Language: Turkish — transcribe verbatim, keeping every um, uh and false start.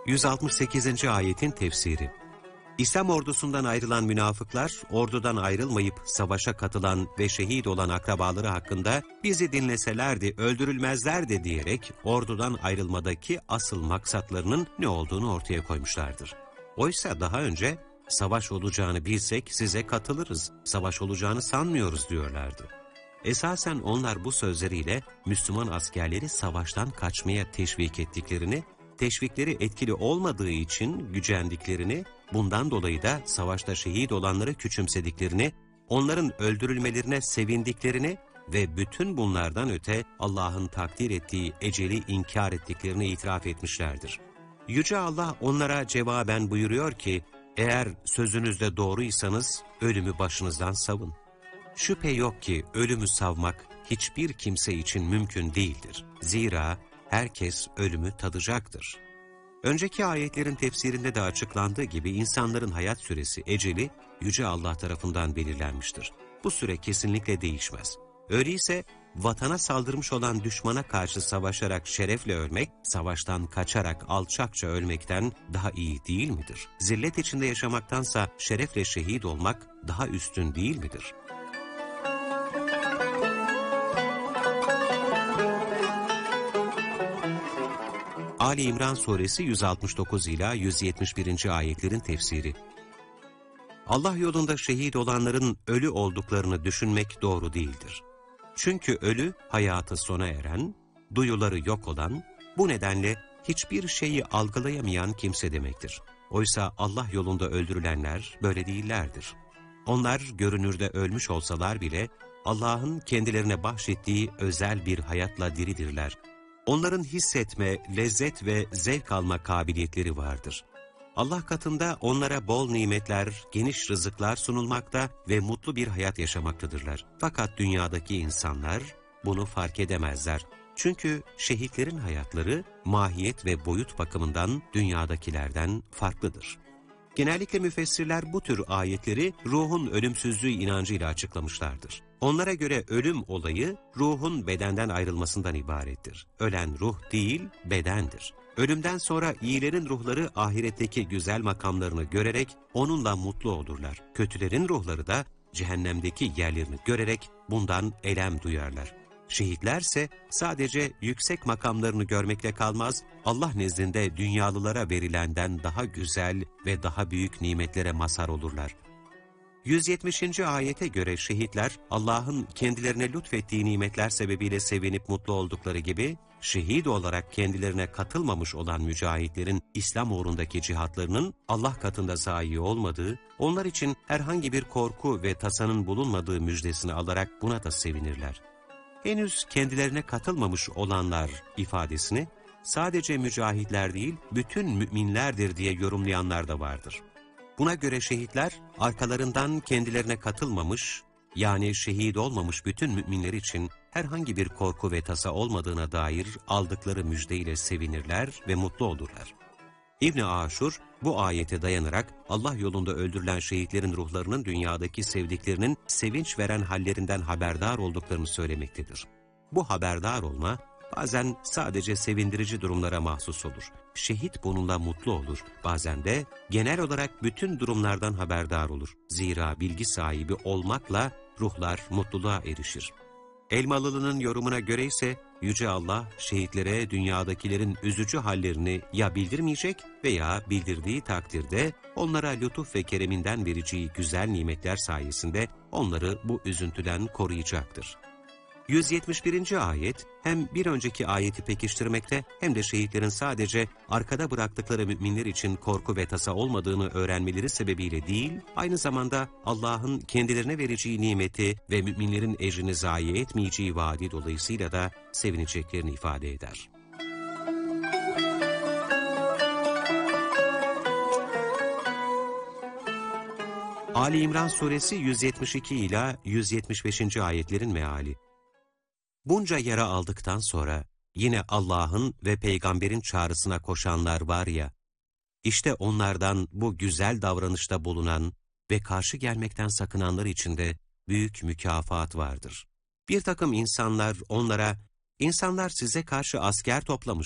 yüz altmış sekizinci ayetin tefsiri. İslam ordusundan ayrılan münafıklar, ordudan ayrılmayıp savaşa katılan ve şehit olan akrabaları hakkında bizi dinleselerdi, öldürülmezlerdi diyerek ordudan ayrılmadaki asıl maksatlarının ne olduğunu ortaya koymuşlardır. Oysa daha önce savaş olacağını bilsek size katılırız, savaş olacağını sanmıyoruz diyorlardı. Esasen onlar bu sözleriyle Müslüman askerleri savaştan kaçmaya teşvik ettiklerini, teşvikleri etkili olmadığı için gücendiklerini, bundan dolayı da savaşta şehit olanları küçümsediklerini, onların öldürülmelerine sevindiklerini ve bütün bunlardan öte Allah'ın takdir ettiği eceli inkar ettiklerini itiraf etmişlerdir. Yüce Allah onlara cevaben buyuruyor ki, eğer sözünüzde doğruysanız ölümü başınızdan savun. Şüphe yok ki ölümü savmak hiçbir kimse için mümkün değildir. Zira herkes ölümü tadacaktır. Önceki ayetlerin tefsirinde de açıklandığı gibi insanların hayat süresi, eceli Yüce Allah tarafından belirlenmiştir. Bu süre kesinlikle değişmez. Öyleyse vatana saldırmış olan düşmana karşı savaşarak şerefle ölmek, savaştan kaçarak alçakça ölmekten daha iyi değil midir? Zillet içinde yaşamaktansa şerefle şehit olmak daha üstün değil midir? Ali İmran Suresi yüz altmış dokuz ila yüz yetmiş birinci ayetlerin tefsiri. Allah yolunda şehit olanların ölü olduklarını düşünmek doğru değildir. Çünkü ölü, hayatı sona eren, duyuları yok olan, bu nedenle hiçbir şeyi algılayamayan kimse demektir. Oysa Allah yolunda öldürülenler böyle değillerdir. Onlar görünürde ölmüş olsalar bile Allah'ın kendilerine bahşettiği özel bir hayatla diridirler. Onların hissetme, lezzet ve zevk alma kabiliyetleri vardır. Allah katında onlara bol nimetler, geniş rızıklar sunulmakta ve mutlu bir hayat yaşamaktadırlar. Fakat dünyadaki insanlar bunu fark edemezler. Çünkü şehitlerin hayatları mahiyet ve boyut bakımından dünyadakilerden farklıdır. Genellikle müfessirler bu tür ayetleri ruhun ölümsüzlüğü inancıyla açıklamışlardır. Onlara göre ölüm olayı ruhun bedenden ayrılmasından ibarettir. Ölen ruh değil, bedendir. Ölümden sonra iyilerin ruhları ahiretteki güzel makamlarını görerek onunla mutlu olurlar. Kötülerin ruhları da cehennemdeki yerlerini görerek bundan elem duyarlar. Şehitlerse sadece yüksek makamlarını görmekle kalmaz, Allah nezdinde dünyalılara verilenden daha güzel ve daha büyük nimetlere mazhar olurlar. yüz yetmişinci ayete göre şehitler, Allah'ın kendilerine lütfettiği nimetler sebebiyle sevinip mutlu oldukları gibi, şehit olarak kendilerine katılmamış olan mücahitlerin İslam uğrundaki cihatlarının Allah katında zayi olmadığı, onlar için herhangi bir korku ve tasanın bulunmadığı müjdesini alarak buna da sevinirler. Henüz kendilerine katılmamış olanlar ifadesini sadece mücahitler değil, bütün müminlerdir diye yorumlayanlar da vardır. Buna göre şehitler arkalarından kendilerine katılmamış, yani şehit olmamış bütün müminler için herhangi bir korku ve tasa olmadığına dair aldıkları müjdeyle sevinirler ve mutlu olurlar. İbn-i Aşur bu ayete dayanarak Allah yolunda öldürülen şehitlerin ruhlarının dünyadaki sevdiklerinin sevinç veren hallerinden haberdar olduklarını söylemektedir. Bu haberdar olma bazen sadece sevindirici durumlara mahsus olur. Şehit bununla mutlu olur. Bazen de genel olarak bütün durumlardan haberdar olur. Zira bilgi sahibi olmakla ruhlar mutluluğa erişir. Elmalı'nın yorumuna göre ise Yüce Allah şehitlere dünyadakilerin üzücü hallerini ya bildirmeyecek veya bildirdiği takdirde onlara lütuf ve kereminden vereceği güzel nimetler sayesinde onları bu üzüntüden koruyacaktır. yüz yetmiş birinci ayet hem bir önceki ayeti pekiştirmekte hem de şehitlerin sadece arkada bıraktıkları müminler için korku ve tasa olmadığını öğrenmeleri sebebiyle değil, aynı zamanda Allah'ın kendilerine vereceği nimeti ve müminlerin ecrini zayi etmeyeceği vaadi dolayısıyla da sevineceklerini ifade eder. Ali İmran Suresi yüz yetmiş iki ila yüz yetmiş beşinci ayetlerin meali. Bunca yara aldıktan sonra yine Allah'ın ve peygamberin çağrısına koşanlar var ya, işte onlardan bu güzel davranışta bulunan ve karşı gelmekten sakınanlar için de büyük mükafat vardır. Bir takım insanlar onlara, insanlar size karşı asker toplamış